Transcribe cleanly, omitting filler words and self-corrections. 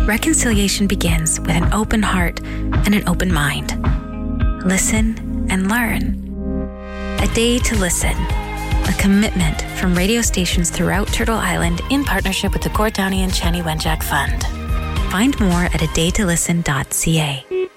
Reconciliation begins with an open heart and an open mind. Listen and learn. A Day to Listen, a commitment from radio stations throughout Turtle Island in partnership with the Court Downey and Chani Wenjack Fund. Find more at adaytolisten.ca.